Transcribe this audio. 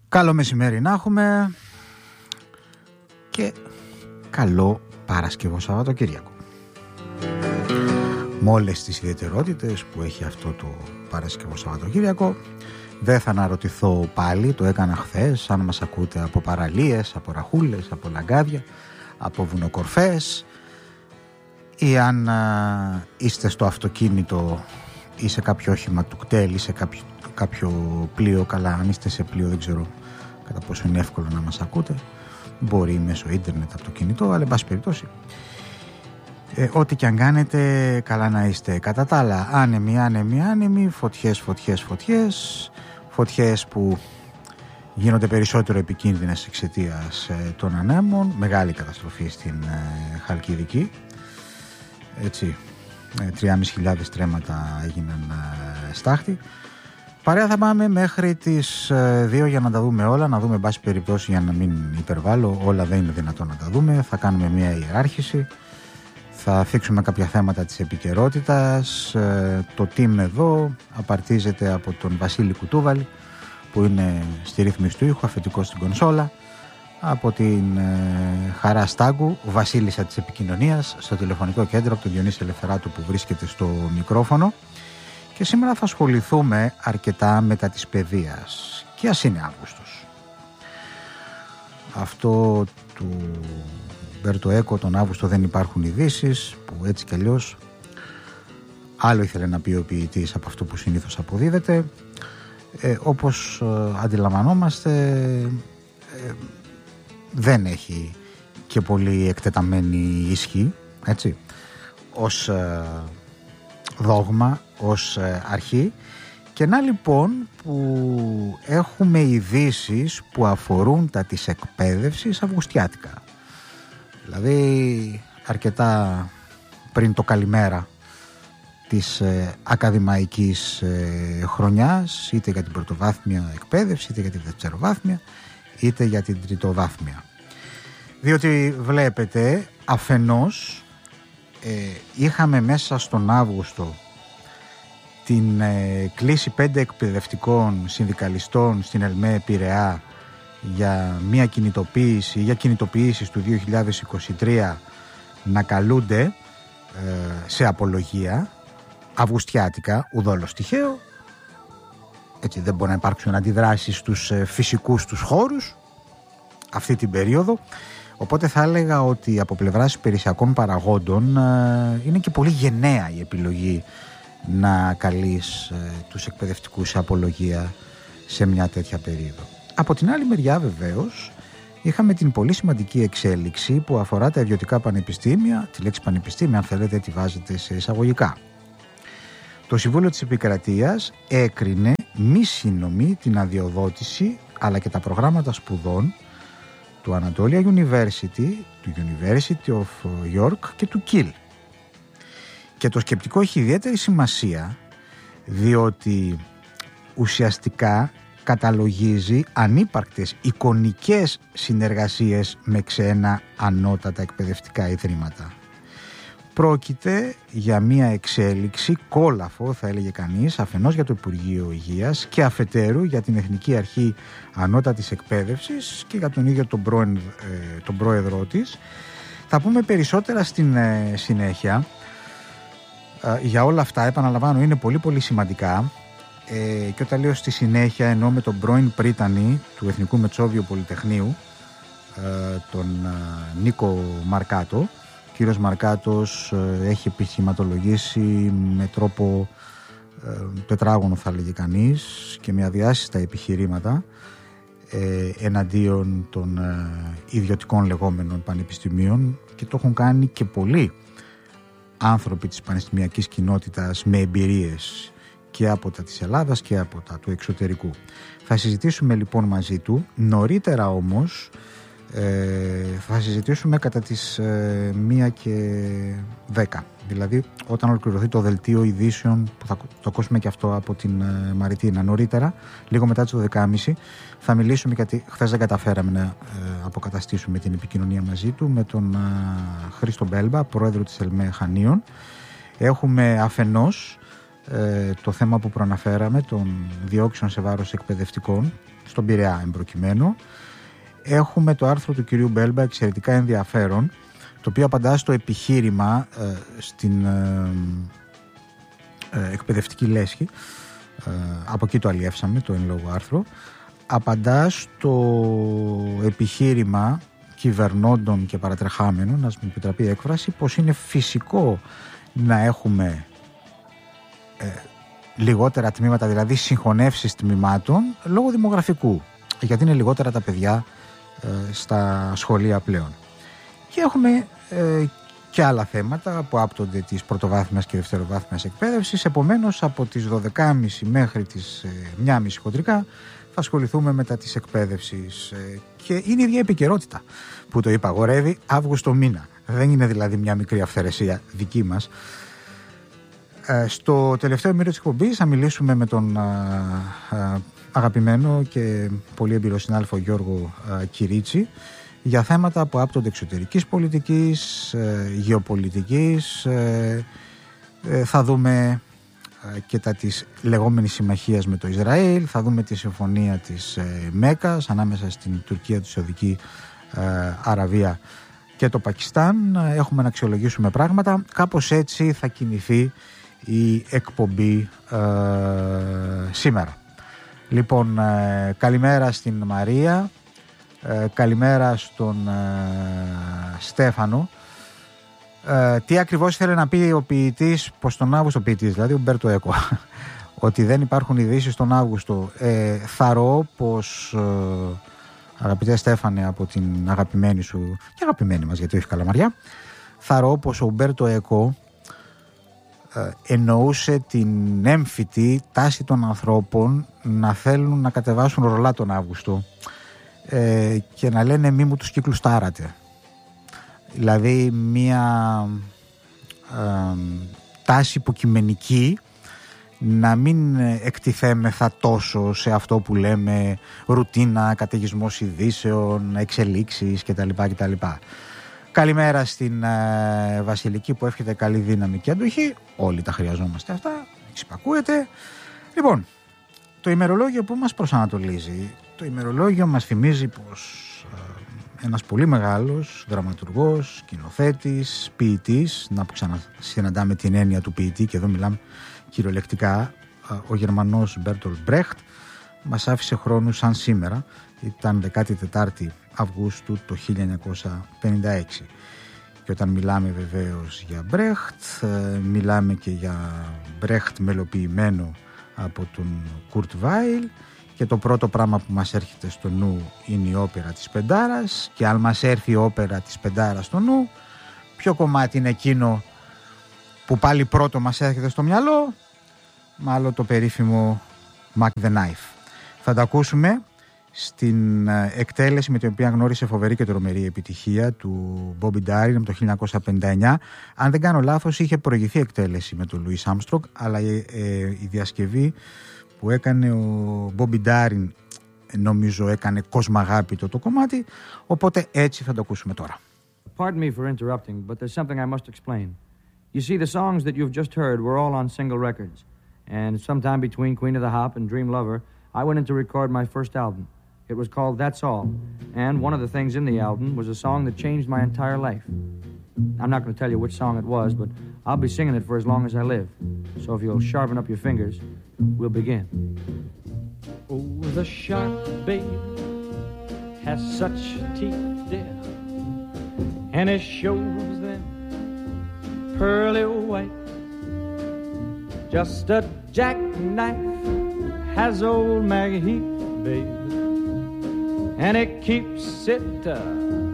Καλό μεσημέρι να έχουμε και καλό Παρασκευό Σαββατοκύριακο. Με όλες τις ιδιαιτερότητες που έχει αυτό το Παρασκευό Σαββατοκύριακο. Δεν θα αναρωτηθώ πάλι, το έκανα χθες, αν μας ακούτε από παραλίες, από ραχούλες, από λαγκάδια, από βουνοκορφές ή αν είστε στο αυτοκίνητο ή σε κάποιο όχημα του κτέλ ή σε κάποιο πλοίο. Καλά, αν είστε σε πλοίο δεν ξέρω κατά πόσο είναι εύκολο να μας ακούτε, μπορεί μέσω ίντερνετ από το κινητό, αλλά εν πάση περιπτώσει ό,τι και αν κάνετε, καλά να είστε. Κατά τα άλλα, άνεμοι, φωτιές που γίνονται περισσότερο επικίνδυνες εξαιτίας των ανέμων. Μεγάλη καταστροφή στην Χαλκιδική, έτσι, 3.500 τρέματα έγιναν στάχτη. Παρέα θα πάμε μέχρι τις 2 για να τα δούμε όλα, να δούμε εν πάση περιπτώσει, για να μην υπερβάλλω, όλα δεν είναι δυνατόν να τα δούμε. Θα κάνουμε μια ιεράρχηση, θα θίξουμε κάποια θέματα της επικαιρότητας. Το team εδώ απαρτίζεται από τον Βασίλη Κουτούβαλη, που είναι στη ρύθμιση του ήχου, αφεντικό στην κονσόλα, από την Χαρά Στάγκου, βασίλισσα της επικοινωνίας, στο τηλεφωνικό κέντρο, από τον Διονύση Ελευθεράτου που βρίσκεται στο μικρόφωνο. Και σήμερα θα ασχοληθούμε αρκετά μετά της παιδείας. Και ας είναι Αύγουστος. Αυτό του Μπέρτο Έκο, τον Αύγουστο δεν υπάρχουν ειδήσεις, που έτσι κι αλλιώς άλλο ήθελε να πει ο ποιητής από αυτό που συνήθως αποδίδεται. Όπως αντιλαμβανόμαστε, δεν έχει και πολύ εκτεταμένη ισχύ, έτσι, ως δόγμα, ως αρχή. Και να λοιπόν που έχουμε ειδήσεις που αφορούν τα της εκπαίδευσης αυγουστιάτικα. Δηλαδή αρκετά πριν το καλημέρα της ακαδημαϊκής χρονιάς, είτε για την πρωτοβάθμια εκπαίδευση, είτε για την δευτεροβάθμια, είτε για την τριτοβάθμια. Διότι βλέπετε, αφενός είχαμε μέσα στον Αύγουστο την κλήση 5 εκπαιδευτικών συνδικαλιστών στην ΕΛΜΕ Πειραιά για μια κινητοποίηση, για κινητοποιήσεις του 2023 να καλούνται σε απολογία αυγουστιάτικα, ουδόλως τυχαίο. Έτσι δεν μπορεί να υπάρξουν αντιδράσεις στους φυσικούς τους χώρους αυτή την περίοδο. Οπότε θα έλεγα ότι από πλευράς υπηρεσιακών παραγόντων είναι και πολύ γενναία η επιλογή να καλείς τους εκπαιδευτικούς σε απολογία σε μια τέτοια περίοδο. Από την άλλη μεριά βεβαίως είχαμε την πολύ σημαντική εξέλιξη που αφορά τα ιδιωτικά πανεπιστήμια. Τη λέξη πανεπιστήμια, αν θέλετε, τη βάζετε σε εισαγωγικά. Το Συμβούλιο της Επικρατείας έκρινε μη σύνομη την αδειοδότηση αλλά και τα προγράμματα σπουδών του Anatolia University, του University of York και του Kiel. Και το σκεπτικό έχει ιδιαίτερη σημασία, διότι ουσιαστικά καταλογίζει ανύπαρκτες εικονικές συνεργασίες με ξένα ανώτατα εκπαιδευτικά ιδρύματα. Πρόκειται για μια εξέλιξη κόλαφο, θα έλεγε κανείς, αφενός για το Υπουργείο Υγείας και αφετέρου για την Εθνική Αρχή Ανώτατης Εκπαίδευσης και για τον ίδιο τον πρόεδρό της. Θα πούμε περισσότερα στην συνέχεια. Για όλα αυτά, επαναλαμβάνω, είναι πολύ πολύ σημαντικά, και όταν λέω στη συνέχεια εννοώ με τον πρώην πρίτανη του Εθνικού Μετσόβιου Πολυτεχνείου, τον Νίκο Μαρκάτο. Ο κύριος Μαρκάτος έχει επιχειρηματολογήσει με τρόπο τετράγωνο, θα λέγει κανείς, και με αδιάσυστα επιχειρήματα εναντίον των ιδιωτικών λεγόμενων πανεπιστημίων, και το έχουν κάνει και πολλοί άνθρωποι της πανεπιστημιακής κοινότητας με εμπειρίες και από τα της Ελλάδας και από τα του εξωτερικού. Θα συζητήσουμε λοιπόν μαζί του. Νωρίτερα όμως θα συζητήσουμε κατά τις 1:10, δηλαδή όταν ολοκληρωθεί το δελτίο ειδήσεων, που θα το ακούσουμε και αυτό από την Μαριτίνα νωρίτερα, λίγο μετά τις 12.30. Θα μιλήσουμε, γιατί χθες δεν καταφέραμε να αποκαταστήσουμε την επικοινωνία μαζί του, με τον Χρήστο Μπέλμπα, πρόεδρο της ΕΛΜΕ Χανίων. Έχουμε αφενός το θέμα που προαναφέραμε των διώξεων σε βάρος εκπαιδευτικών στον Πειραιά εμπροκειμένου. Έχουμε το άρθρο του κυρίου Μπέλμπα, εξαιρετικά ενδιαφέρον, το οποίο απαντά στο επιχείρημα στην εκπαιδευτική λέσχη, από εκεί το αλλιεύσαμε το εν λόγω άρθρο, απαντά στο επιχείρημα κυβερνώντων και παρατρεχάμενων, να μου επιτραπεί η έκφραση, πως είναι φυσικό να έχουμε λιγότερα τμήματα, δηλαδή συγχωνεύσεις τμήματων λόγω δημογραφικού, γιατί είναι λιγότερα τα παιδιά στα σχολεία πλέον. Και έχουμε και άλλα θέματα που άπτονται της πρωτοβάθμιας και δευτεροβάθμιας εκπαίδευσης. Επομένως, από τις 12.30 μέχρι τις 1.30 χοντρικά θα ασχοληθούμε μετά της εκπαίδευσης. Και είναι η ίδια επικαιρότητα που το είπα, αγορεύει Αύγουστο μήνα. Δεν είναι δηλαδή μια μικρή αυθαιρεσία δική μας. Στο τελευταίο μέρο της εκπομπής θα μιλήσουμε με τον αγαπημένο και πολύ έμπειρο συνάδελφο Γιώργο Κυρίτσι για θέματα που άπτονται εξωτερικής πολιτικής, γεωπολιτικής. Θα δούμε και τα της λεγόμενης συμμαχίας με το Ισραήλ, θα δούμε τη συμφωνία της Μέκας ανάμεσα στην Τουρκία, τη Σαουδική Αραβία και το Πακιστάν. Έχουμε να αξιολογήσουμε πράγματα. Κάπως έτσι θα κινηθεί η εκπομπή σήμερα. Λοιπόν, καλημέρα στην Μαρία, καλημέρα στον Στέφανο. Τι ακριβώς ήθελε να πει ο ποιητής, πως τον Αύγουστο, ποιητής δηλαδή, ο Μπέρτο Έκο, ότι δεν υπάρχουν ειδήσεις τον Αύγουστο. Θαρώ πως, αγαπητέ Στέφανε, από την αγαπημένη σου και αγαπημένη μας, γιατί όχι Καλαμαριά, θαρώ πως ο Μπέρτο Έκο εννοούσε την έμφυτη τάση των ανθρώπων να θέλουν να κατεβάσουν ρολά τον Αύγουστο και να λένε μη μου τους κύκλους τάρατε. Δηλαδή μια τάση υποκειμενική να μην εκτιθέμεθα τόσο σε αυτό που λέμε ρουτίνα, καταιγισμός ειδήσεων, εξελίξεις κτλ. Καλημέρα στην Βασιλική που εύχεται καλή δύναμη και αντοχή. Όλοι τα χρειαζόμαστε αυτά, εξυπακούεται. Λοιπόν, το ημερολόγιο που μας προσανατολίζει, το ημερολόγιο μας θυμίζει πως ένας πολύ μεγάλος δραματουργός, σκηνοθέτης, ποιητής, να που ξανασυναντάμε την έννοια του ποιητή και εδώ μιλάμε κυριολεκτικά, ο Γερμανός Μπέρτολτ Μπρέχτ μας άφησε χρόνου σαν σήμερα, ήταν 14η Αυγούστου το 1956. Και όταν μιλάμε βεβαίως για Μπρέχτ, μιλάμε και για Μπρέχτ μελοποιημένο από τον Κουρτ Βάιλ, και το πρώτο πράγμα που μας έρχεται στο νου είναι η όπερα της Πεντάρας, και αν μας έρθει η όπερα της Πεντάρας στο νου, ποιο κομμάτι είναι εκείνο που πάλι πρώτο μας έρχεται στο μυαλό? Μάλλον το περίφημο Mac the Knife. Θα το ακούσουμε στην εκτέλεση με την οποία γνώρισε φοβερή και τρομερή επιτυχία του Bobby Darin το 1959. Αν δεν κάνω λάθος, είχε προηγηθεί εκτέλεση με τον Louis Armstrong, αλλά η διασκευή που έκανε ο Bobby Darin νομίζω έκανε κοσμαγάπητο το κομμάτι, οπότε έτσι θα το ακούσουμε τώρα. Pardon me for interrupting, but there's something I must explain. You see, the songs that you've just heard were all on single records, and sometime between Queen of the Hop and Dream Lover, I went in to record my first album. It was called That's All, and one of the things in the album was a song that changed my entire life. I'm not going to tell you which song it was, but I'll be singing it for as long as I live. So if you'll sharpen up your fingers, we'll begin. Oh, the shark, babe, has such teeth, dear, and it shows them pearly white. Just a jackknife has old Maggie Heath, babe, and it keeps it